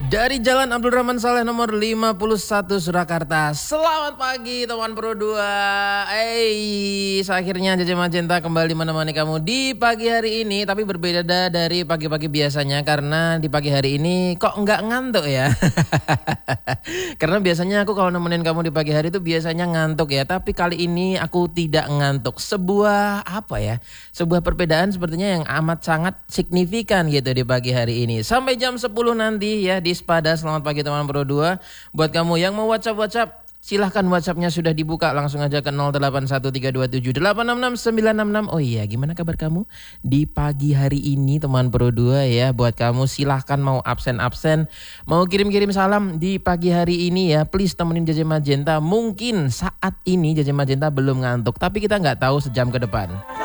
Dari Jalan Abdul Rahman Saleh nomor 51 Surakarta. Selamat pagi teman Pro 2. Akhirnya JJ Magenta kembali menemani kamu di pagi hari ini. Tapi berbeda dari pagi-pagi biasanya, karena di pagi hari ini kok nggak ngantuk ya. Karena biasanya aku kalau nemenin kamu di pagi hari itu biasanya ngantuk ya. Tapi kali ini aku tidak ngantuk. Sebuah perbedaan sepertinya yang amat sangat signifikan gitu di pagi hari ini. Sampai jam 10 nanti ya di Sepada. Selamat pagi teman Pro 2. Buat kamu yang mau WhatsApp, silahkan WhatsAppnya sudah dibuka. Langsung aja ke 081327866966. Oh iya, gimana kabar kamu di pagi hari ini teman Pro 2 ya. Buat kamu silahkan mau absen, mau kirim-kirim salam di pagi hari ini ya. Please temenin JJ Magenta. Mungkin saat ini JJ Magenta belum ngantuk, tapi kita nggak tahu sejam ke depan.